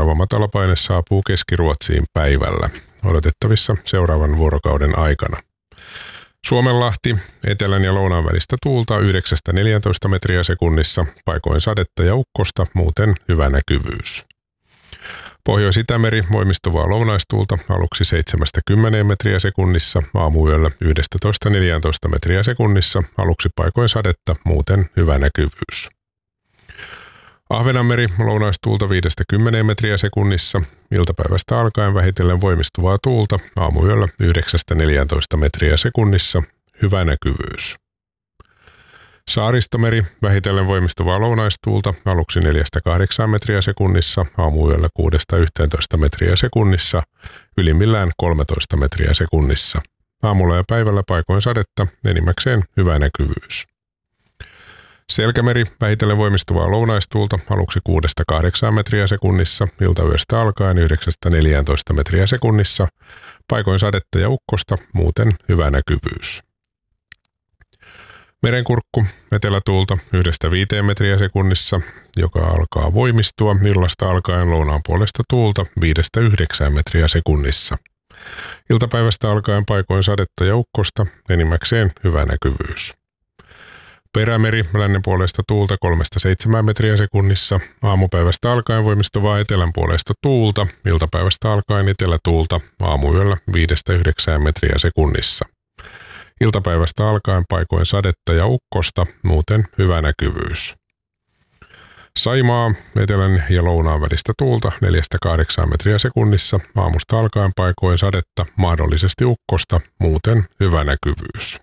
seuraava matalapaine saapuu Keski-Ruotsiin päivällä, odotettavissa seuraavan vuorokauden aikana. Suomenlahti, etelän ja lounaan välistä tuulta 9–14 metriä sekunnissa, paikoin sadetta ja ukkosta, muuten hyvä näkyvyys. Pohjois-Itämeri, voimistuvaa lounaistuulta aluksi 7–10 metriä sekunnissa, aamuyöllä 11–14 metriä sekunnissa, aluksi paikoin sadetta, muuten hyvä näkyvyys. Ahvenanmeri, lounaistuulta 5–10 metriä sekunnissa, iltapäivästä alkaen vähitellen voimistuvaa tuulta, aamuyöllä 9–14 metriä sekunnissa, hyvä näkyvyys. Saaristomeri, vähitellen voimistuvaa lounaistuulta, aluksi 4–8 metriä sekunnissa, aamuyöllä 6–11 metriä sekunnissa, ylimmillään 13 metriä sekunnissa. Aamulla ja päivällä paikoin sadetta, enimmäkseen hyvä näkyvyys. Selkämeri, vähitellen voimistuvaa lounaistuulta, aluksi 6–8 metriä sekunnissa, iltayöstä alkaen 9–14 metriä sekunnissa, paikoin sadetta ja ukkosta, muuten hyvä näkyvyys. Merenkurkku, etelätuulta 1–5 metriä sekunnissa, joka alkaa voimistua, illasta alkaen lounaan puolesta tuulta 5–9 metriä sekunnissa. Iltapäivästä alkaen paikoin sadetta ja ukkosta, enimmäkseen hyvä näkyvyys. Perämeri, lännen puolesta tuulta 3–7 metriä sekunnissa, aamupäivästä alkaen voimistuvaa etelän puolesta tuulta, iltapäivästä alkaen etelätuulta, aamuyöllä 5–9 metriä sekunnissa. Iltapäivästä alkaen paikoin sadetta ja ukkosta, muuten hyvä näkyvyys. Saimaa, etelän ja lounaan välistä tuulta 4–8 metriä sekunnissa, aamusta alkaen paikoin sadetta, mahdollisesti ukkosta, muuten hyvä näkyvyys.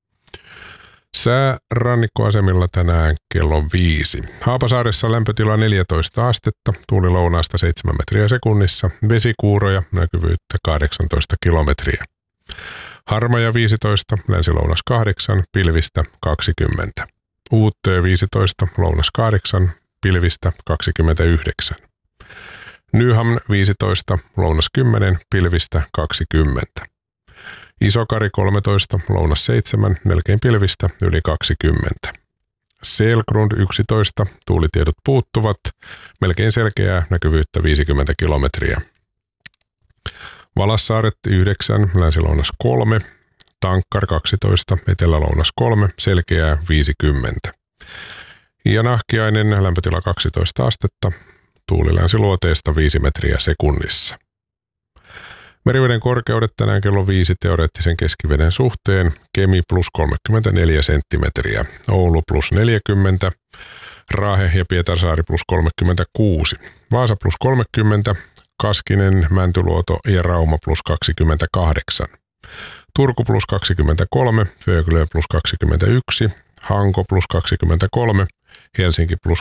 Sää rannikkoasemilla tänään kello 5. Haapasaaressa lämpötila 14 astetta, tuuli lounaasta 7 metriä sekunnissa, vesikuuroja, näkyvyyttä 18 kilometriä. Harmaja 15, länsi-lounas 8, pilvistä 20. Uuttöö 15, lounas 8, pilvistä 29. Nyhamn 15, lounas 10, pilvistä 20. Isokari 13, lounas 7, melkein pilvistä yli 20. Selgrund 11, tuulitiedot puuttuvat, melkein selkeää, näkyvyyttä 50 kilometriä. Valassaaret 9, länsi-lounas 3, Tankkar 12, etelä-lounas 3, selkeää 50. Ja Nahkiainen lämpötila 12 astetta, tuuli länsiluoteesta 5 metriä sekunnissa. Meriveden korkeudet tänään kello 5 teoreettisen keskiveden suhteen, Kemi plus 34 senttimetriä, Oulu plus 40, Raahe ja Pietarsaari plus 36, Vaasa plus 30, Kaskinen, Mäntyluoto ja Rauma plus 28, Turku plus 23, Föglö plus 21, Hanko plus 23, Helsinki plus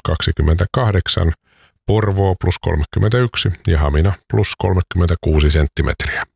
28, Porvoo plus 31 ja Hamina plus 36 senttimetriä.